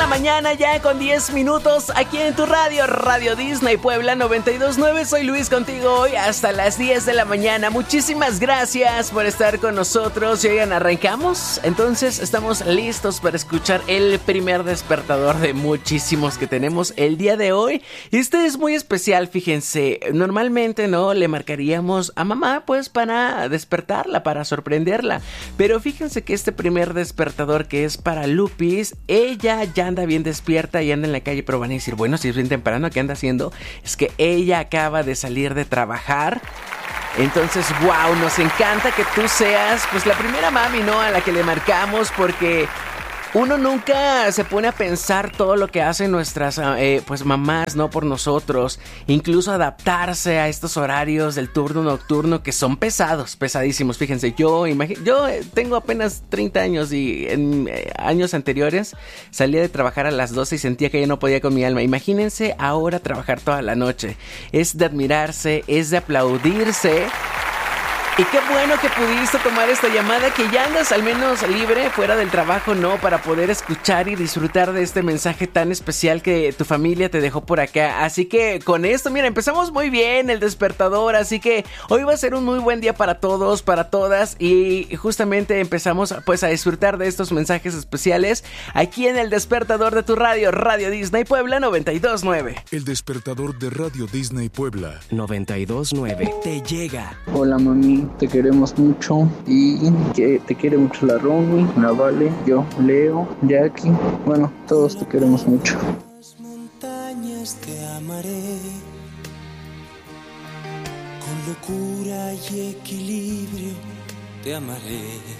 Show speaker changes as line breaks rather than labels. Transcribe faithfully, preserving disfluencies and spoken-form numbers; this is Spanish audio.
mañana ya con diez minutos aquí en tu radio, Radio Disney Puebla noventa y dos punto nueve. Soy Luis contigo hoy hasta las diez de la mañana. Muchísimas gracias por estar con nosotros. Llegan, arrancamos. Entonces estamos listos para escuchar el primer despertador de muchísimos que tenemos el día de hoy. Y este es muy especial, fíjense. Normalmente no le marcaríamos a mamá pues para despertarla, para sorprenderla. Pero fíjense que este primer despertador que es para Lupis, ella ya anda bien despierta y anda en la calle, pero van a decir, bueno, si es bien temprano, ¿qué anda haciendo? Es que ella acaba de salir de trabajar. Entonces, wow, nos encanta que tú seas pues la primera mami, ¿no? A la que le marcamos, porque uno nunca se pone a pensar todo lo que hacen nuestras eh, pues mamás, ¿no? Por nosotros. Incluso adaptarse a estos horarios del turno nocturno que son pesados, pesadísimos. Fíjense, yo imagino, yo tengo apenas treinta años y en eh, años anteriores salía de trabajar a las doce y sentía que ya no podía con mi alma. Imagínense ahora trabajar toda la noche. Es de admirarse, es de aplaudirse. Y qué bueno que pudiste tomar esta llamada, que ya andas al menos libre, fuera del trabajo, ¿no? Para poder escuchar y disfrutar de este mensaje tan especial que tu familia te dejó por acá. Así que con esto, mira, empezamos muy bien el despertador, así que hoy va a ser un muy buen día para todos, para todas. Y justamente empezamos pues a disfrutar de estos mensajes especiales aquí en el despertador de tu radio, Radio Disney Puebla noventa y dos punto nueve.
El despertador de Radio Disney Puebla
noventa y dos punto nueve te llega.
Hola mami, te queremos mucho y que te quiere mucho la Romy, la Vale, yo, Leo, Jackie, bueno, todos te queremos mucho.
Las montañas te amaré, con locura y equilibrio te amaré.